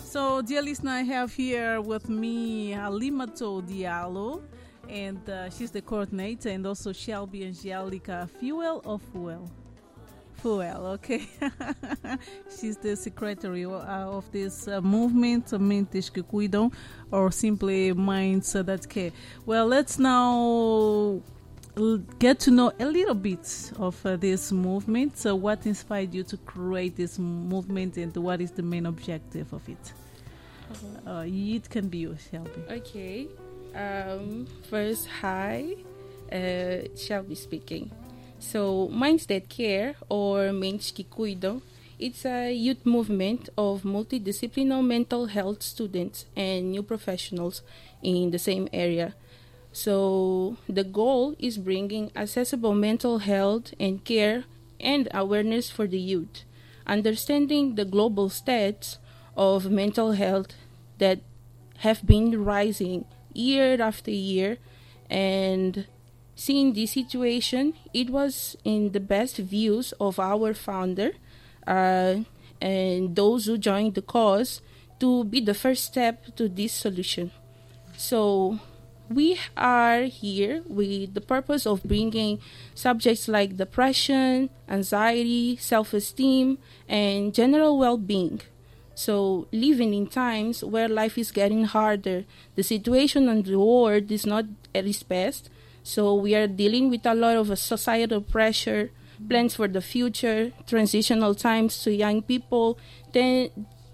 So, dear listener, I have here with me Halimato Diallo, and she's the coordinator, and also Shelby Angelica. Fuel or Fuel? Fuel, okay. She's the secretary of this movement, Mentes que Cuidam, or simply Minds That Care. Well, let's now get to know a little bit of this movement. So what inspired you to create this movement, and what is the main objective of it? It can be you, Shelby. Okay. First, hi. Shelby speaking. So, Minds That Care, or Mentes que Cuidam, it's a youth movement of multidisciplinary mental health students and new professionals in the same area. So, the goal is bringing accessible mental health and care and awareness for the youth, understanding the global stats of mental health that have been rising year after year, and seeing this situation, it was in the best views of our founder and those who joined the cause to be the first step to this solution. So we are here with the purpose of bringing subjects like depression, anxiety, self-esteem, and general well-being. So, living in times where life is getting harder, the situation on the world is not at its best. So, we are dealing with a lot of societal pressure, plans for the future, transitional times to young people. Then,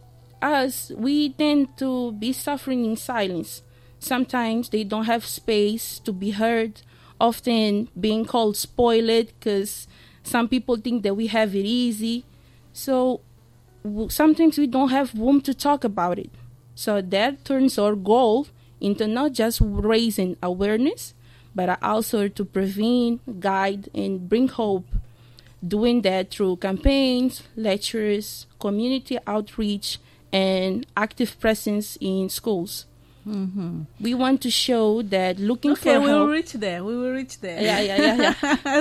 we tend to be suffering in silence. Sometimes they don't have space to be heard, often being called spoiled because some people think that we have it easy. So, sometimes we don't have room to talk about it. So that turns our goal into not just raising awareness, but also to prevent, guide, and bring hope. Doing that through campaigns, lectures, community outreach, and active presence in schools. Mm-hmm. We want to show that looking for help... we will reach there. Yeah.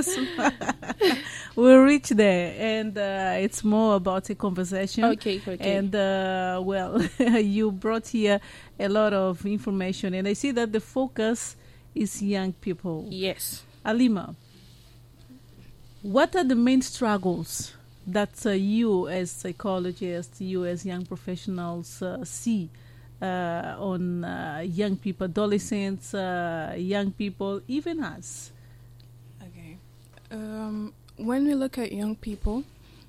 We'll reach there. And it's more about a conversation. Okay. And, you brought here a lot of information. And I see that the focus is young people. Yes. Alima, what are the main struggles that you as psychologists, you as young professionals see on young people, adolescents, young people, even us? Okay. When we look at young people,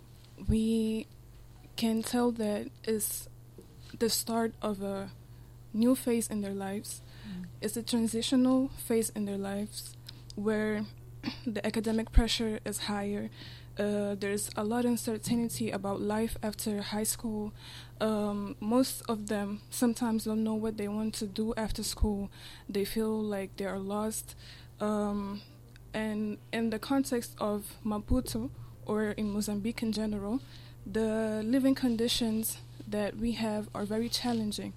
we can tell that it's the start of a new phase in their lives. It's a transitional phase in their lives where the academic pressure is higher. There's a lot of uncertainty about life after high school. Most of them sometimes don't know what they want to do after school. They feel like they are lost. And in the context of Maputo, or in Mozambique in general, the living conditions that we have are very challenging.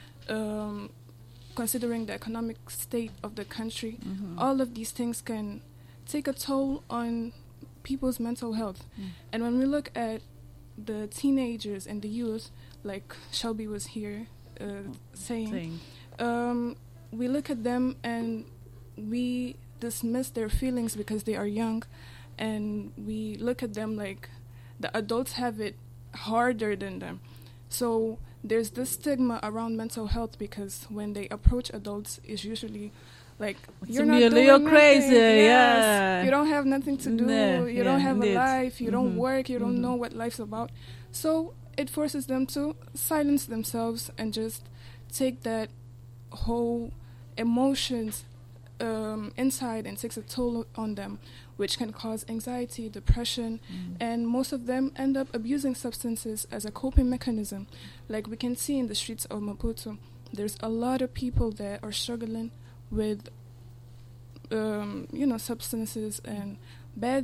Considering the economic state of the country, all of these things can take a toll on people's mental health. And when we look at the teenagers and the youth, like Shelby was here saying, we look at them and we dismiss their feelings because they are young, and we look at them like the adults have it harder than them. So there's this stigma around mental health because when they approach adults, it's usually like, you're not doing you're crazy, you don't have nothing to do, you don't have a life, you don't work, you don't know what life's about. So it forces them to silence themselves and just take that whole emotions inside and takes a toll on them, which can cause anxiety, depression, and most of them end up abusing substances as a coping mechanism. Like we can see in the streets of Maputo, there's a lot of people that are struggling with substances and bad